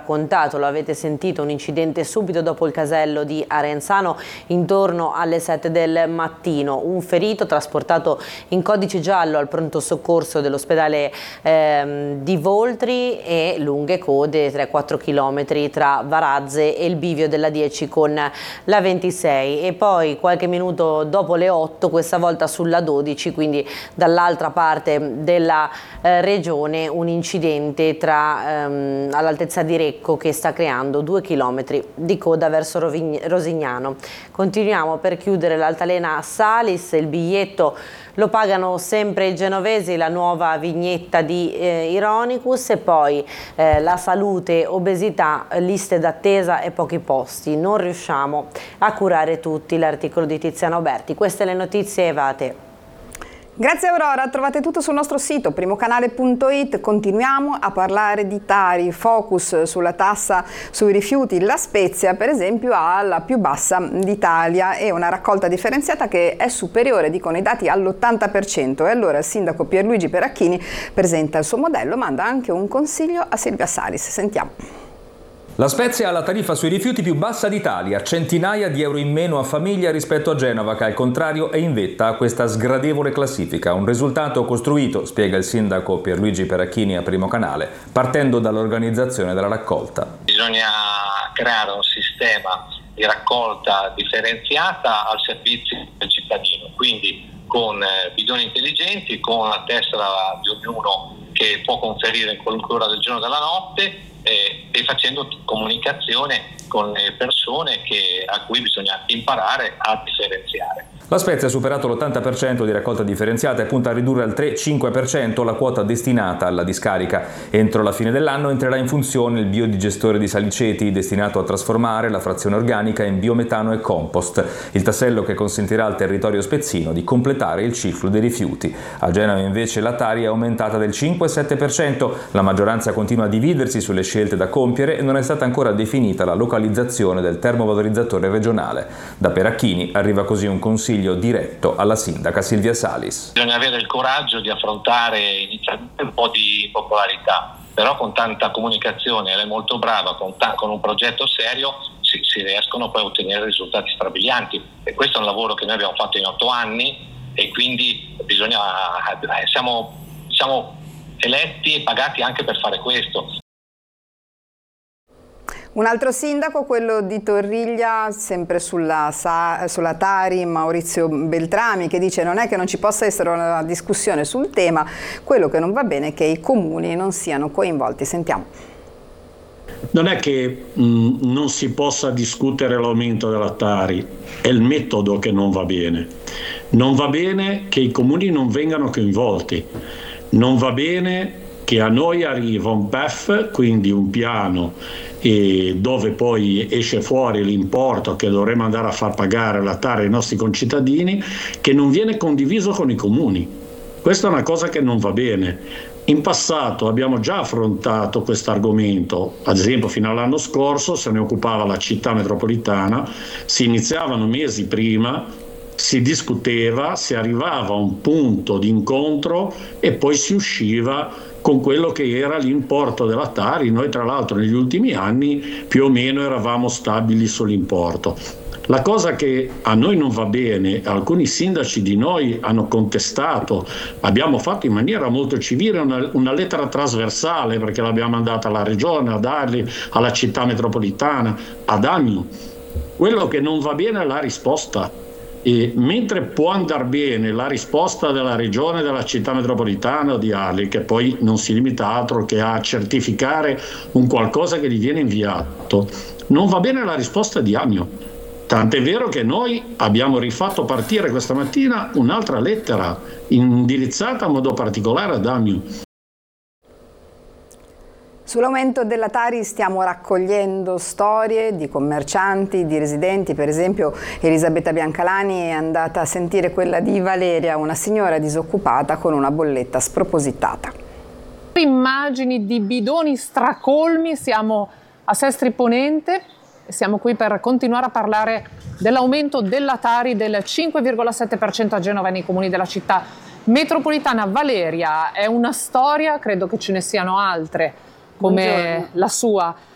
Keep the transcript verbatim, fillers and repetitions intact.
raccontato, lo avete sentito, un incidente subito dopo il casello di Arenzano intorno alle sette del mattino. Un ferito trasportato in codice giallo al pronto soccorso dell'ospedale ehm, di Voltri, e lunghe code tre quattro chilometri tra Varazze e il bivio della dieci con la ventisei. E poi qualche minuto dopo le otto, questa volta sulla dodici, quindi dall'altra parte della eh, regione, un incidente tra ehm, all'altezza di Recco che sta creando due chilometri di coda verso Rovign Rosignano. Continuiamo per chiudere l'altalena Salis. Il biglietto lo pagano sempre i genovesi, la nuova vignetta di eh, Ironicus, e poi eh, la salute, obesità, liste d'attesa e pochi posti. Non riusciamo a curare tutti. L'articolo di Tiziano Berti. Queste le notizie, Evate. Grazie Aurora, trovate tutto sul nostro sito primocanale punto it. Continuiamo a parlare di Tari, focus sulla tassa sui rifiuti. La Spezia per esempio ha la più bassa d'Italia e una raccolta differenziata che è superiore, dicono i dati, all'ottanta per cento. E allora il sindaco Pierluigi Peracchini presenta il suo modello, manda anche un consiglio a Silvia Salis. Sentiamo. La Spezia ha la tariffa sui rifiuti più bassa d'Italia, centinaia di euro in meno a famiglia rispetto a Genova, che al contrario è in vetta a questa sgradevole classifica. Un risultato costruito, spiega il sindaco Pierluigi Peracchini a Primo Canale, partendo dall'organizzazione della raccolta. Bisogna creare un sistema di raccolta differenziata al servizio del cittadino, quindi con bidoni intelligenti, con la tessera di ognuno che può conferire in qualunque ora del giorno e della notte, e, e facendo comunicazione con le persone che, a cui bisogna imparare a differenziare. La Spezia ha superato l'ottanta per cento di raccolta differenziata e punta a ridurre al tre cinque per cento la quota destinata alla discarica. Entro la fine dell'anno entrerà in funzione il biodigestore di Saliceti, destinato a trasformare la frazione organica in biometano e compost, il tassello che consentirà al territorio spezzino di completare il ciclo dei rifiuti. A Genova invece la tari è aumentata del cinque sette per cento, la maggioranza continua a dividersi sulle scelte da compiere e non è stata ancora definita la localizzazione del termovalorizzatore regionale. Da Peracchini arriva così un consiglio diretto alla sindaca Silvia Salis. Bisogna avere il coraggio di affrontare inizialmente un po' di popolarità, però con tanta comunicazione, lei è molto brava, con, con un progetto serio si, si riescono poi a ottenere risultati strabilianti, e questo è un lavoro che noi abbiamo fatto in otto anni, e quindi bisogna, siamo, siamo eletti e pagati anche per fare questo. Un altro sindaco, quello di Torriglia, sempre sulla, sulla Tari, Maurizio Beltrami, che dice non è che non ci possa essere una discussione sul tema, quello che non va bene è che i comuni non siano coinvolti. Sentiamo. Non è che mh, non si possa discutere l'aumento della Tari, è il metodo che non va bene. Non va bene che i comuni non vengano coinvolti, non va bene che a noi arriva un P E F, quindi un piano, e dove poi esce fuori l'importo che dovremo andare a far pagare la Tari ai nostri concittadini, che non viene condiviso con i comuni. Questa è una cosa che non va bene. In passato abbiamo già affrontato questo argomento, ad esempio fino all'anno scorso se ne occupava la città metropolitana, si iniziavano mesi prima, si discuteva, si arrivava a un punto di incontro e poi si usciva con quello che era l'importo della Tari. Noi tra l'altro negli ultimi anni più o meno eravamo stabili sull'importo. La cosa che a noi non va bene, alcuni sindaci di noi hanno contestato, abbiamo fatto in maniera molto civile una, una lettera trasversale, perché l'abbiamo mandata alla regione, ad Arli, alla città metropolitana, ad Agno. Quello che non va bene è la risposta. E mentre può andare bene la risposta della regione, della città metropolitana o di Arli, che poi non si limita altro che a certificare un qualcosa che gli viene inviato, non va bene la risposta di Agno. Tant'è vero che noi abbiamo rifatto partire questa mattina un'altra lettera indirizzata in modo particolare ad Agno. Sull'aumento della Tari stiamo raccogliendo storie di commercianti, di residenti. Per esempio Elisabetta Biancalani è andata a sentire quella di Valeria, una signora disoccupata con una bolletta spropositata. Immagini di bidoni stracolmi, siamo a Sestri Ponente e siamo qui per continuare a parlare dell'aumento della Tari del cinque virgola sette per cento a Genova e nei comuni della città metropolitana. Valeria, è una storia, credo che ce ne siano altre come Buongiorno. La sua.